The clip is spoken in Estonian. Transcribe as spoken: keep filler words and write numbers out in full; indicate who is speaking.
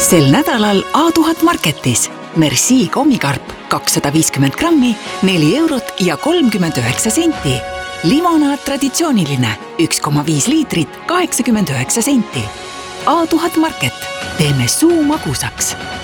Speaker 1: Sel nädalal A tuhat Marketis. Merci kommikarp kakssada viiskümmend grammi, neli eurot ja kolmkümmend üheksa senti. Limonaad traditsiooniline, üks koma viis liitrit, kaheksakümmend üheksa senti. A tuhat Market. Teeme suu magusaks.